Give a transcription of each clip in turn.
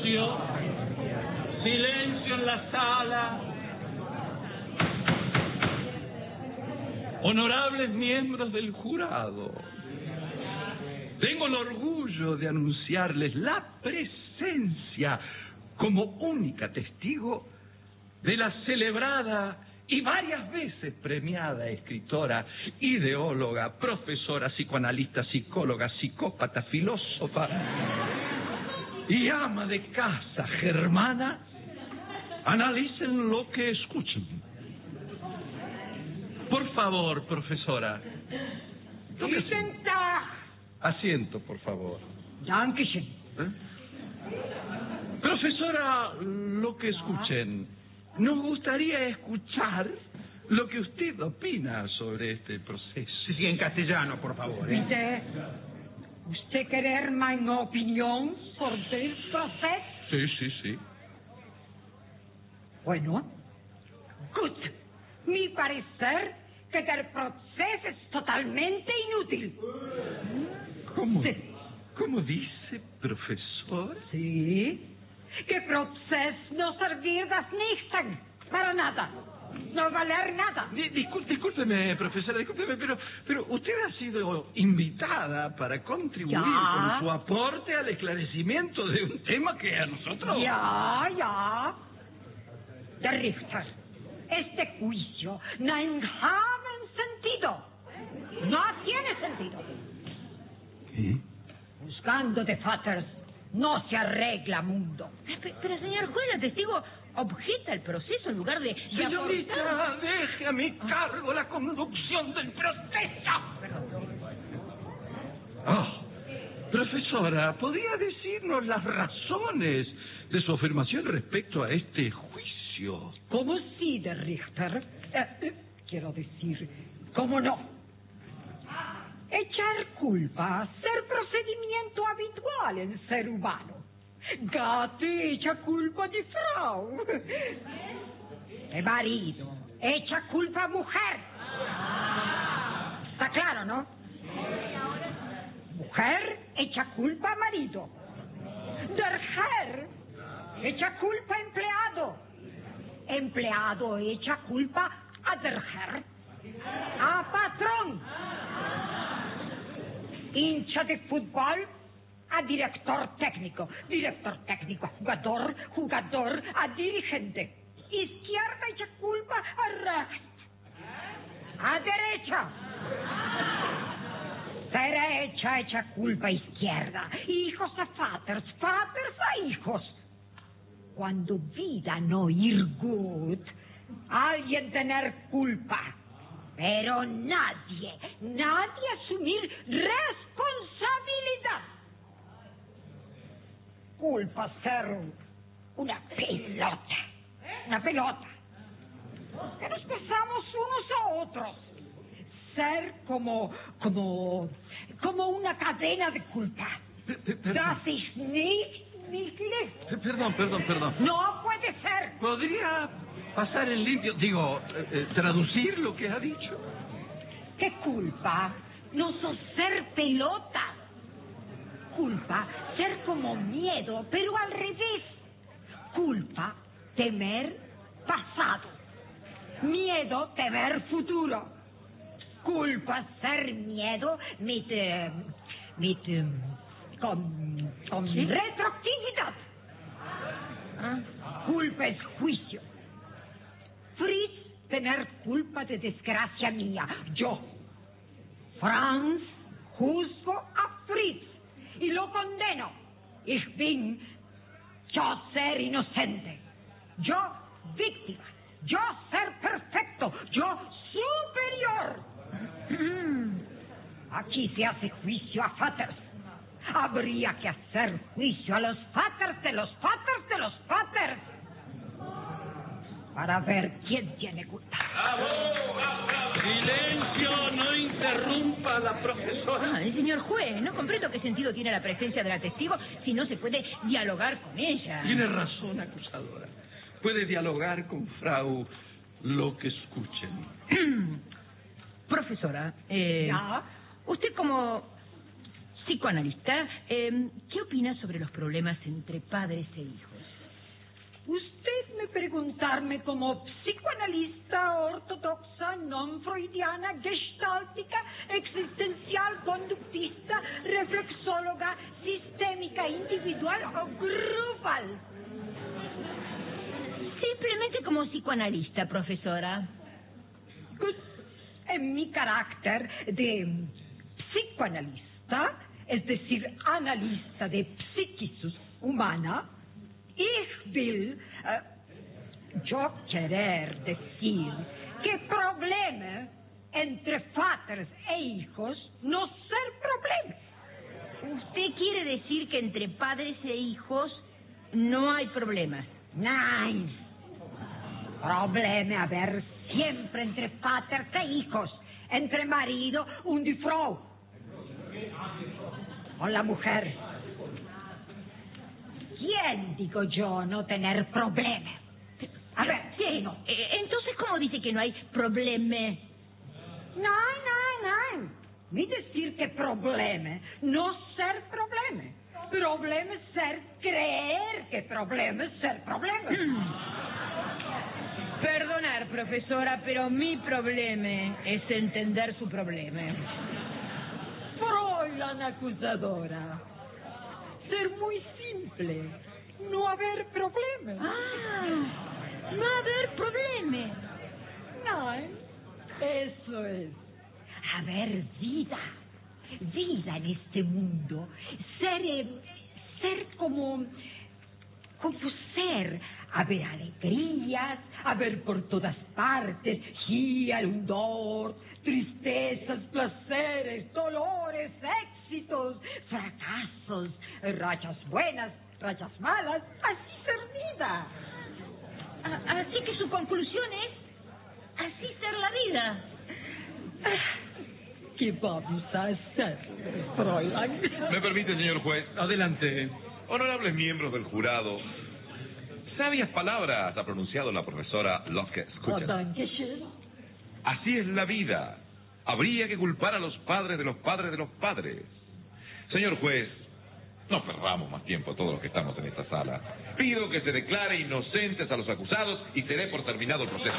Silencio. Silencio en la sala. Honorables miembros del jurado, tengo el orgullo de anunciarles la presencia como única testigo de la celebrada y varias veces premiada escritora, ideóloga, profesora, psicoanalista, psicóloga, psicópata, filósofa y ama de casa germana. Analicen lo que escuchen. Por favor, profesora. Asiento, por favor. Dankeschön. Profesora, lo que escuchen. Nos gustaría escuchar lo que usted opina sobre este proceso. Sí, en castellano, por favor. Bitte, ¿usted quiere mi opinión sobre el proceso? Sí. Bueno, gut. Mi parecer que el proceso es totalmente inútil. ¿Cómo? Sí. ¿Cómo dice, profesor? Sí. Que proceso no servir das nichts para nada. No valer nada. Discúlpeme, profesora, pero usted ha sido invitada para contribuir con su aporte al esclarecimiento de un tema que a nosotros... Ya. Der Richter, este juicio no tiene sentido. No tiene sentido. ¿Qué? Juzgando de Vaters no se arregla mundo. Pero señor juez, el testigo objeta el proceso en lugar de Señorita, aportar... deje a mi cargo la conducción del proceso. Profesora, ¿podría decirnos las razones de su afirmación respecto a este juicio? ¿Cómo sí, de Richter? Quiero decir, ¿cómo no? Echar culpa, ser procedimiento habitual en ser humano. Gatti echa culpa de Frau. El marido echa culpa a mujer. Está claro, ¿no? Mujer echa culpa a marido. Der Herr echa culpa a empleado. Empleado echa culpa a der Herr. A patrón. Hincha de fútbol a director técnico a jugador, jugador a dirigente. Izquierda echa culpa a rechts. A derecha. Derecha echa culpa a izquierda. Hijos a Vaters, Vaters a hijos. Cuando vida no ir gut, alguien tener culpa. Pero nadie asumir responsabilidad. Culpa ser una pelota. Que nos pasamos unos a otros. Ser como una cadena de culpa. Das ist nicht möglich. Perdón. No puede ser. ¿Podría pasar en limpio, traducir lo que ha dicho? ¿Qué culpa? No sos ser pelota. Culpa, ser como miedo, pero al revés. Culpa, temer pasado. Miedo, temer futuro. Culpa, ser miedo, con ¿Sí? retroactividad. Culpa es juicio. Fritz, tener culpa de desgracia mía. Yo, Franz, juzgo a Fritz y lo condeno. Yo ser inocente. Yo víctima. Yo ser perfecto. Yo superior. Aquí se hace juicio a Vaters. Habría que hacer juicio a los Vaters de los Vaters de los Vaters. Para ver quién tiene culpa. Silencio, no interrumpa a la profesora. Señor juez, no comprendo qué sentido tiene la presencia de la testigo si no se puede dialogar con ella. Tiene razón, acusadora. Puede dialogar con Frau lo que escuchen. Profesora, ¿Ya? usted como psicoanalista, ¿qué opina opina sobre los problemas entre padres e hijos? Usted me preguntarme como psicoanalista ortodoxa, non freudiana, gestáltica, existencial, conductista, reflexóloga, sistémica, individual o grupal. Simplemente como psicoanalista, profesora. Pues, en mi carácter de psicoanalista, es decir, analista de psiquis humana, ich will, yo querer decir que problema entre padres e hijos no ser problema. ¿Usted quiere decir que entre padres e hijos no hay problemas? Nein. Problema haber siempre entre padres e hijos, entre marido und die Frau. O la mujer. ¿Quién, digo yo, no tener problemas? A ver, sí, no. Entonces, ¿cómo dice que no hay problema? Nein. Mi decir que problema, no ser problema. Problema es ser creer que problema es ser problema. Perdonar, profesora, pero mi problema es entender su problema. Fräulein acusadora. Ser muy simple. No haber problema. No haber problema. Nein, eso es. Haber vida. Vida en este mundo. Ser como ser. Haber alegrías, haber por todas partes, hier und dort, tristezas, placeres, dolores, éxitos, fracasos, rachas buenas, rachas malas, así ser vida. Así que su conclusión es así ser la vida. ¿Qué vamos a hacer, Fräulein? ¿Me permite, señor juez? Adelante. Honorables miembros del jurado, sabias palabras ha pronunciado la profesora Loske. Escuchen. Dankeschön. Así es la vida. Habría que culpar a los padres de los padres de los padres. Señor juez, no perdamos más tiempo todos los que estamos en esta sala. Pido que se declare inocentes a los acusados y se dé por terminado el proceso.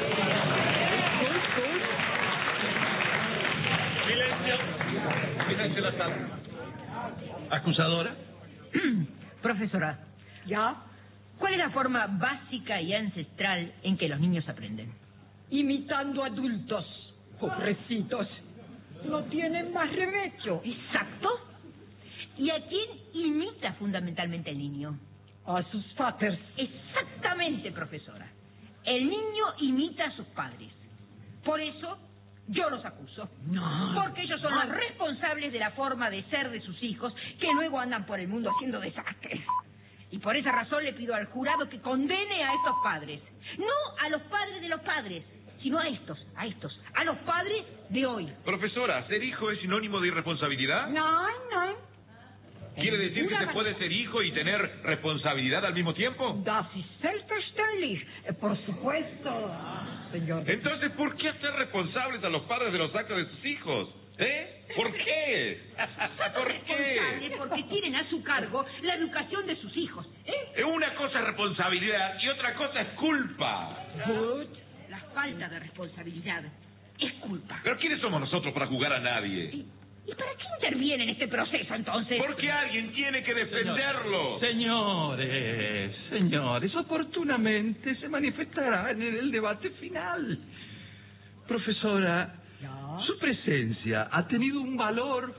Silencio. Silencio en la sala. Acusadora. Profesora, ¿Ya? ¿cuál es la forma básica y ancestral en que los niños aprenden? Imitando adultos. Pobrecitos. No tienen más remedio. Exacto. ¿Y a quién imita fundamentalmente el niño? A sus padres. Exactamente, profesora. El niño imita a sus padres. Por eso yo los acuso. No. Porque ellos son los responsables de la forma de ser de sus hijos, que luego andan por el mundo haciendo desastres. Y por esa razón le pido al jurado que condene a estos padres. No a los padres de los padres, sino a los padres de hoy. Profesora, ¿ser hijo es sinónimo de irresponsabilidad? No. ¿Quiere decir que se puede ser hijo y tener responsabilidad al mismo tiempo? Das ist selbstverständlich. Por supuesto, señor. Entonces, ¿por qué hacer responsables a los padres de los actos de sus hijos? ¿Por qué? ¿Por qué? Responsables porque tienen a su cargo la educación de sus hijos. Una cosa es responsabilidad y otra cosa es culpa. Gut. La falta de responsabilidad es culpa. ¿Pero quiénes somos nosotros para juzgar a nadie? ¿Y para qué interviene en este proceso, entonces? Porque alguien tiene que defenderlo. Señores, oportunamente se manifestarán en el debate final. Profesora, ¿Ya? su presencia ha tenido un valor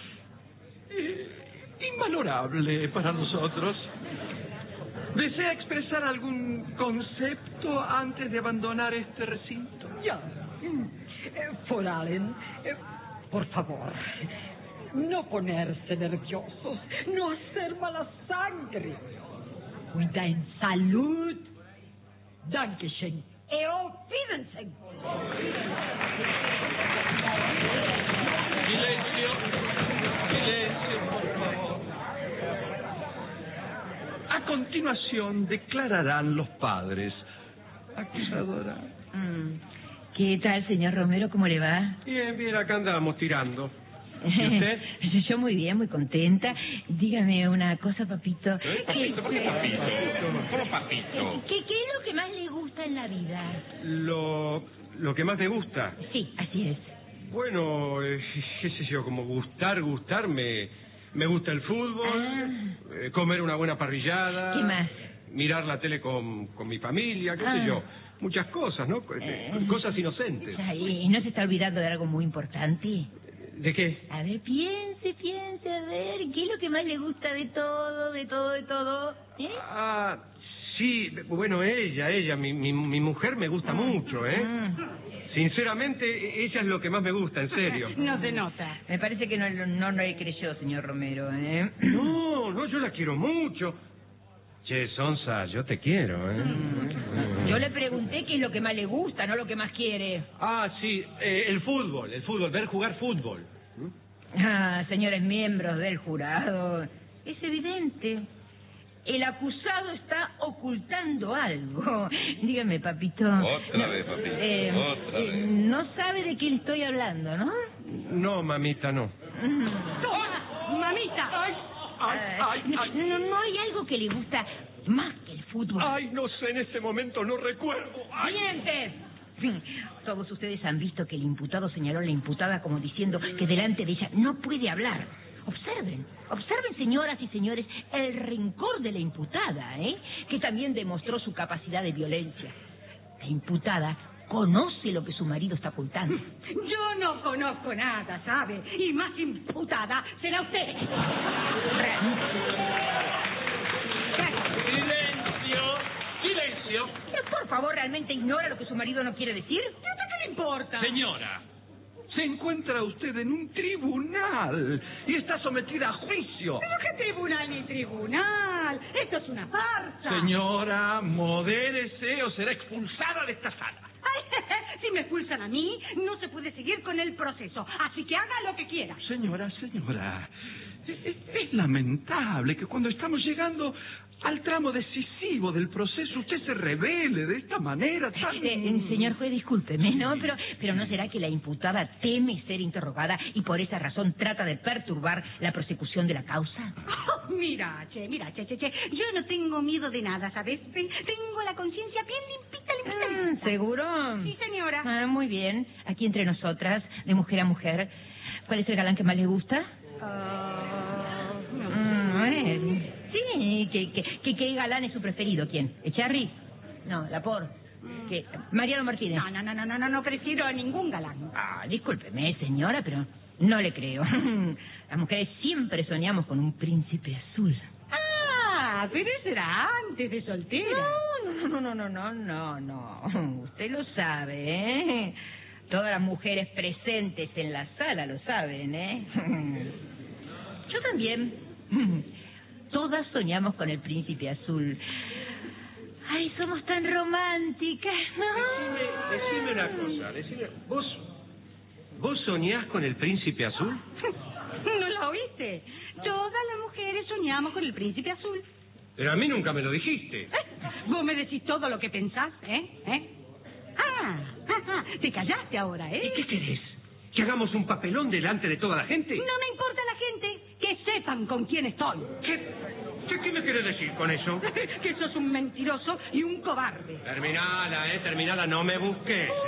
invalorable para nosotros. ¿Desea expresar algún concepto antes de abandonar este recinto? Ya. Fräulein, por favor, no ponerse nerviosos, no hacer mala sangre. Cuida en salud. Dankeschön. Auf Wiedersehen. Silencio, por favor. A continuación declararán los padres. Acusadora. ¿Qué tal, señor Romero? ¿Cómo le va? Bien, acá andábamos tirando. ¿Y usted? Yo muy bien, muy contenta. Dígame una cosa, papito. Papito, ¿por qué papito? ¿Cómo papito? ¿Qué es lo que más le gusta en la vida? Lo que más me gusta. Sí, así es. Bueno, qué sé yo, como gustar, me gusta el fútbol, comer una buena parrillada. ¿Qué más? Mirar la tele con mi familia, qué sé yo. Muchas cosas, ¿no? Cosas inocentes. ¿Y no se está olvidando de algo muy importante? ¿De qué? A ver, piense, a ver, ¿qué es lo que más le gusta de todo? ¿Eh? Ah, sí, bueno, ella, mi mujer me gusta mucho, ¿eh? Sinceramente, ella es lo que más me gusta, en serio. No se nota. Me parece que no le creyó, señor Romero, ¿eh? No, yo la quiero mucho. Che, Sonsa, yo te quiero, ¿eh? Yo le pregunté qué es lo que más le gusta, no lo que más quiere. Ah, sí, el fútbol, ver jugar fútbol. Señores miembros del jurado, es evidente. El acusado está ocultando algo. Dígame, papito. Otra vez, papito, otra vez. No sabe de qué le estoy hablando, ¿no? No, mamita, no. ¡Toma! ¡Mamita! No hay algo que le gusta más que el fútbol. Ay, no sé, en este momento no recuerdo. Ay. ¡Mientes! Todos ustedes han visto que el imputado señaló a la imputada como diciendo que delante de ella no puede hablar. Observen, señoras y señores, el rencor de la imputada, que también demostró su capacidad de violencia. La imputada conoce lo que su marido está ocultando. Yo no conozco nada, ¿sabe? Y más imputada será usted. ¡Silencio! Por favor, ¿realmente ignora lo que su marido no quiere decir? ¿Qué le importa? Señora, se encuentra usted en un tribunal y está sometida a juicio. ¿Pero qué tribunal ni tribunal? Esto es una farsa. Señora, modérese o será expulsada de esta sala. Ay, si me expulsan a mí, no se puede seguir con el proceso. Así que haga lo que quiera. Señora, es lamentable que cuando estamos llegando al tramo decisivo del proceso usted se revele de esta manera tan... Señor juez, discúlpeme, ¿no? Pero ¿no será que la imputada teme ser interrogada y por esa razón trata de perturbar la prosecución de la causa? Oh, mira, che. Yo no tengo miedo de nada, ¿sabes? Tengo la conciencia bien limpita. ¿Seguro? Sí, señora. Muy bien. Aquí entre nosotras, de mujer a mujer, ¿cuál es el galán que más le gusta? Sí, ¿qué galán es su preferido? ¿Quién? ¿Echarri? No, Lapor. ¿Qué? Mariano Martínez. No prefiero a ningún galán. Discúlpeme, señora, pero no le creo. Las mujeres siempre soñamos con un príncipe azul. Pero eso era antes de soltera. No. Usted lo sabe, ¿eh? Todas las mujeres presentes en la sala lo saben, ¿eh? Yo también. Todas soñamos con el príncipe azul. Ay, somos tan románticas, ¿no? Decime una cosa, ¿Vos soñás con el príncipe azul? ¿No la oíste? Todas las mujeres soñamos con el príncipe azul. Pero a mí nunca me lo dijiste. Vos me decís todo lo que pensás, ¿eh? Te callaste ahora, ¿eh? ¿Y qué querés? ¿Que hagamos un papelón delante de toda la gente? No me importa la gente. Que sepan con quién estoy. ¿Qué me querés decir con eso? Que sos un mentiroso y un cobarde. Terminala, no me busques.